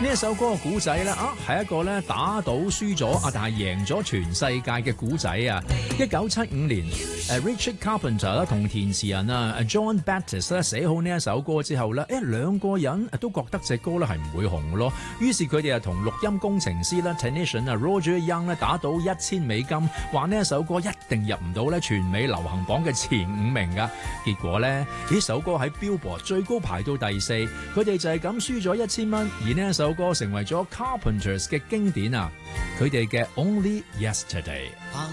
呢一首歌嘅古仔咧係一個咧打賭輸咗但係贏咗全世界嘅古仔啊！1975年Richard Carpenter 啦同填詞人John Baptist 咧寫好呢一首歌之後咧，兩個人都覺得隻歌咧係唔會紅嘅咯。於是佢哋同錄音工程師啦 Technician Roger Young 咧打賭$1000，話呢一首歌一定入唔到咧全美流行榜嘅前5名噶。結果咧呢首歌喺 Billboard 最高排到第4，佢哋就係咁輸咗$1000，而呢一首歌成為咗 Carpenters 嘅經典啊！佢哋嘅 Only Yesterday。